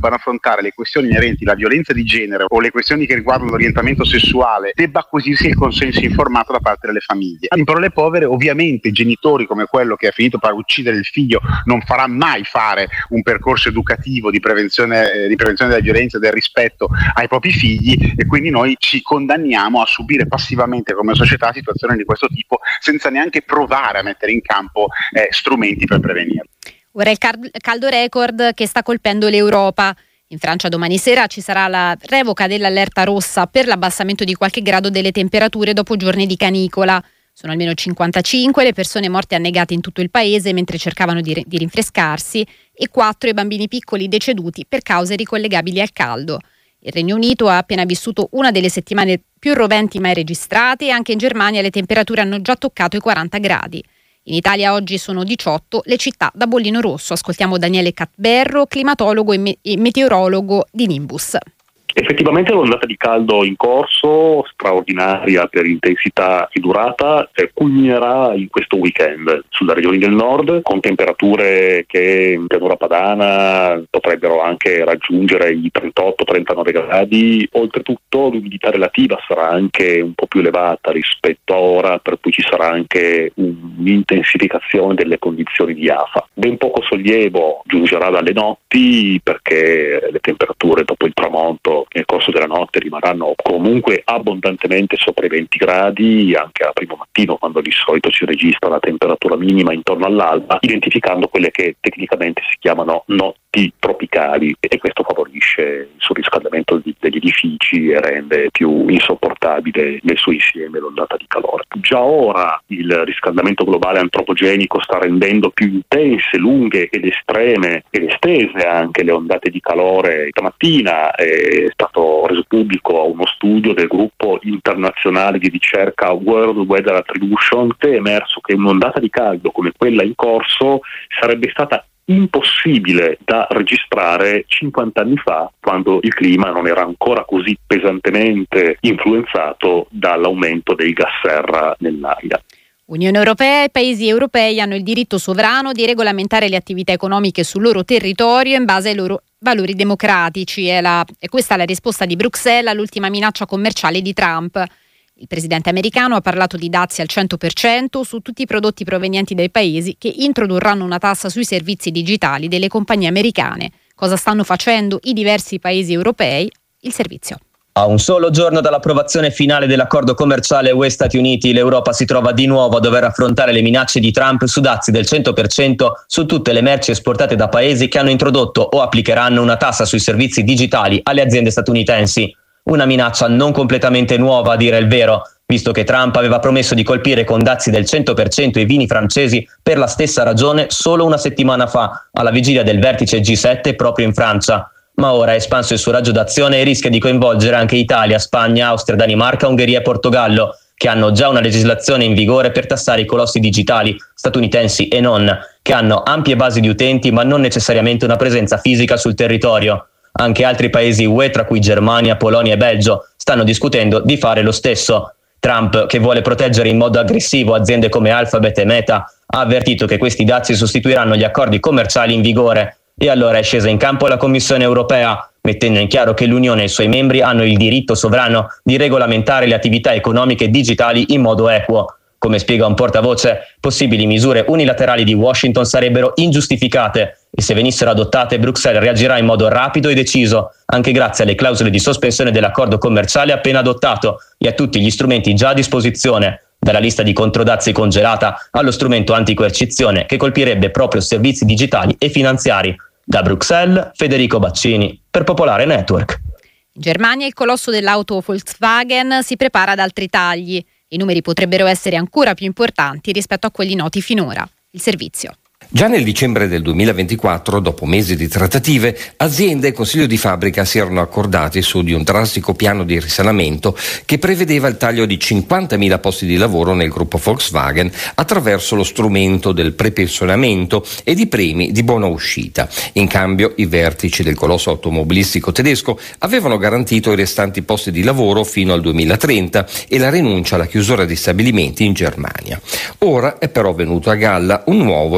debbano affrontare le questioni inerenti alla violenza di genere o le questioni che riguardano l'orientamento sessuale, debba acquisirsi il consenso informato da parte delle famiglie. In parole povere, ovviamente genitori come quello che ha finito per uccidere il figlio non farà mai fare un percorso educativo di prevenzione della violenza e del rispetto ai propri figli, e quindi noi ci condanniamo a subire passivamente come società situazioni di questo tipo senza neanche provare a mettere in campo strumenti per prevenirlo. Ora il caldo record che sta colpendo l'Europa. In Francia domani sera ci sarà la revoca dell'allerta rossa per l'abbassamento di qualche grado delle temperature dopo giorni di canicola. Sono almeno 55 le persone morte annegate in tutto il paese mentre cercavano di rinfrescarsi e 4 i bambini piccoli deceduti per cause ricollegabili al caldo. Il Regno Unito ha appena vissuto una delle settimane più roventi mai registrate e anche in Germania le temperature hanno già toccato i 40 gradi. In Italia oggi sono 18 le città da bollino rosso. Ascoltiamo Daniele Catberro, climatologo e meteorologo di Nimbus. Effettivamente l'ondata di caldo in corso, straordinaria per intensità e durata, culminerà in questo weekend sulle regioni del nord, con temperature che in pianura padana potrebbero anche raggiungere i 38-39 gradi. Oltretutto l'umidità relativa sarà anche un po' più elevata rispetto a ora, per cui ci sarà anche un'intensificazione delle condizioni di afa. Ben poco sollievo giungerà dalle notti, perché le temperature dopo il tramonto nel corso della notte rimarranno comunque abbondantemente sopra i 20 gradi, anche al primo mattino, quando di solito si registra la temperatura minima intorno all'alba, identificando quelle che tecnicamente si chiamano notti tropicali, e questo favorisce il surriscaldamento degli edifici e rende più insopportabile nel suo insieme l'ondata di calore. Già ora il riscaldamento globale antropogenico sta rendendo più intense, lunghe ed estreme ed estese anche le ondate di calore. Stamattina è stato reso pubblico uno studio del gruppo internazionale di ricerca World Weather Attribution, che è emerso che un'ondata di caldo come quella in corso sarebbe stata impossibile da registrare 50 anni fa, quando il clima non era ancora così pesantemente influenzato dall'aumento dei gas serra nell'aria. Unione Europea e paesi europei hanno il diritto sovrano di regolamentare le attività economiche sul loro territorio in base ai loro valori democratici. È questa la risposta di Bruxelles all'ultima minaccia commerciale di Trump. Il presidente americano ha parlato di dazi al 100% su tutti i prodotti provenienti dai paesi che introdurranno una tassa sui servizi digitali delle compagnie americane. Cosa stanno facendo i diversi paesi europei? Il servizio. A un solo giorno dall'approvazione finale dell'accordo commerciale UE-Stati Uniti, l'Europa si trova di nuovo a dover affrontare le minacce di Trump su dazi del 100% su tutte le merci esportate da paesi che hanno introdotto o applicheranno una tassa sui servizi digitali alle aziende statunitensi. Una minaccia non completamente nuova, a dire il vero, visto che Trump aveva promesso di colpire con dazi del 100% i vini francesi per la stessa ragione solo una settimana fa, alla vigilia del vertice G7 proprio in Francia. Ma ora ha espanso il suo raggio d'azione e rischia di coinvolgere anche Italia, Spagna, Austria, Danimarca, Ungheria e Portogallo, che hanno già una legislazione in vigore per tassare i colossi digitali, statunitensi e non, che hanno ampie basi di utenti ma non necessariamente una presenza fisica sul territorio. Anche altri paesi UE, tra cui Germania, Polonia e Belgio, stanno discutendo di fare lo stesso. Trump, che vuole proteggere in modo aggressivo aziende come Alphabet e Meta, ha avvertito che questi dazi sostituiranno gli accordi commerciali in vigore. E allora è scesa in campo la Commissione europea, mettendo in chiaro che l'Unione e i suoi membri hanno il diritto sovrano di regolamentare le attività economiche digitali in modo equo. Come spiega un portavoce, possibili misure unilaterali di Washington sarebbero ingiustificate e se venissero adottate Bruxelles reagirà in modo rapido e deciso, anche grazie alle clausole di sospensione dell'accordo commerciale appena adottato e a tutti gli strumenti già a disposizione, dalla lista di controdazi congelata allo strumento anticoercizione che colpirebbe proprio servizi digitali e finanziari. Da Bruxelles, Federico Baccini, per Popolare Network. In Germania il colosso dell'auto Volkswagen si prepara ad altri tagli. I numeri potrebbero essere ancora più importanti rispetto a quelli noti finora. Il servizio. Già nel dicembre del 2024, dopo mesi di trattative, aziende e consiglio di fabbrica si erano accordati su di un drastico piano di risanamento che prevedeva il taglio di 50.000 posti di lavoro nel gruppo Volkswagen attraverso lo strumento del prepensionamento e di premi di buona uscita. In cambio, i vertici del colosso automobilistico tedesco avevano garantito i restanti posti di lavoro fino al 2030 e la rinuncia alla chiusura di stabilimenti in Germania. Ora è però venuto a galla un nuovo e ancora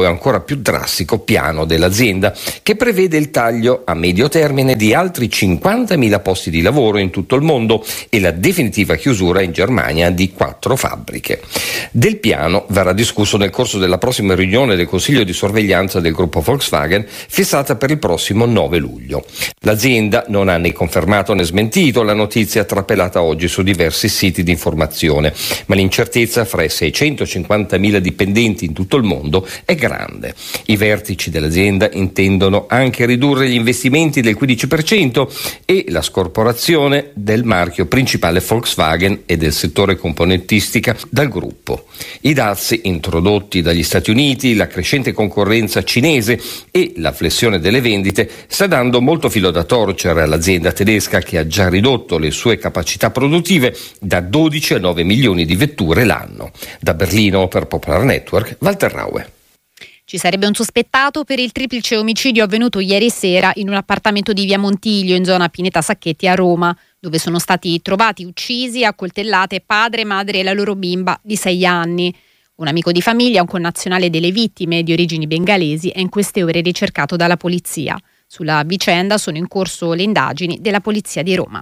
più drastico piano dell'azienda, che prevede il taglio a medio termine di altri 50.000 posti di lavoro in tutto il mondo e la definitiva chiusura in Germania di 4 fabbriche. Del piano verrà discusso nel corso della prossima riunione del Consiglio di sorveglianza del gruppo Volkswagen, fissata per il prossimo 9 luglio. L'azienda non ha né confermato né smentito la notizia trapelata oggi su diversi siti di informazione, ma l'incertezza fra i 650.000 dipendenti in tutto il mondo è grande. I vertici dell'azienda intendono anche ridurre gli investimenti del 15% e la scorporazione del marchio principale Volkswagen e del settore componentistica dal gruppo. I dazi introdotti dagli Stati Uniti, la crescente concorrenza cinese e la flessione delle vendite sta dando molto filo da torcere all'azienda tedesca, che ha già ridotto le sue capacità produttive da 12 a 9 milioni di vetture l'anno. Da Berlino per Popular Network, Walter Raue. Ci sarebbe un sospettato per il triplice omicidio avvenuto ieri sera in un appartamento di Via Montiglio, in zona Pineta Sacchetti a Roma, dove sono stati trovati uccisi a coltellate padre, madre e la loro bimba di 6 anni. Un amico di famiglia, un connazionale delle vittime di origini bengalesi, è in queste ore ricercato dalla polizia. Sulla vicenda sono in corso le indagini della Polizia di Roma.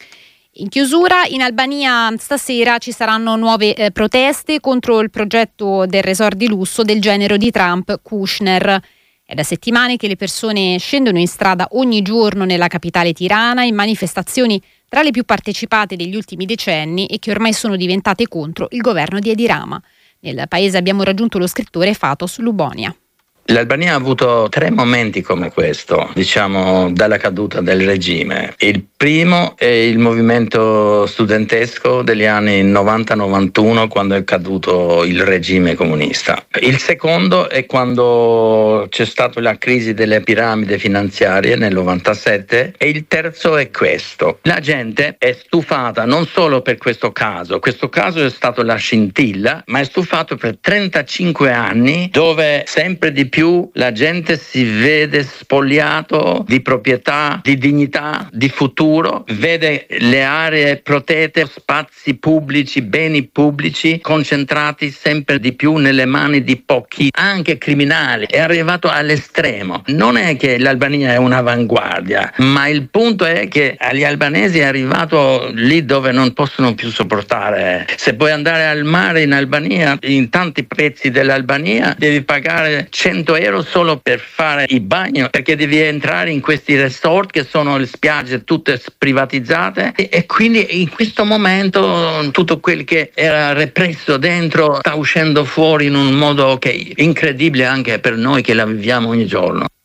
In chiusura, in Albania stasera ci saranno nuove proteste contro il progetto del resort di lusso del genero di Trump, Kushner. È da settimane che le persone scendono in strada ogni giorno nella capitale tirana in manifestazioni tra le più partecipate degli ultimi decenni e che ormai sono diventate contro il governo di Edi Rama. Nel paese abbiamo raggiunto lo scrittore Fatos Lubonia. L'Albania ha avuto 3 momenti come questo, dalla caduta del regime. Il primo è il movimento studentesco degli anni 90-91, quando è caduto il regime comunista. Il secondo è quando c'è stata la crisi delle piramidi finanziarie nel 97, e il terzo è questo. La gente è stufata non solo per questo caso è stato la scintilla, ma è stufato per 35 anni dove sempre di più la gente si vede spogliato di proprietà, di dignità, di futuro, vede le aree protette, spazi pubblici, beni pubblici concentrati sempre di più nelle mani di pochi, anche criminali. È arrivato all'estremo. Non è che l'Albania è un'avanguardia, ma il punto è che agli albanesi è arrivato lì dove non possono più sopportare. Se puoi andare al mare in Albania, in tanti pezzi dell'Albania, devi pagare 100 euro solo per fare il bagno, perché devi entrare in questi resort che sono le spiagge tutte privatizzate, e quindi in questo momento tutto quel che era represso dentro sta uscendo fuori in un modo incredibile anche per noi che la viviamo ogni giorno.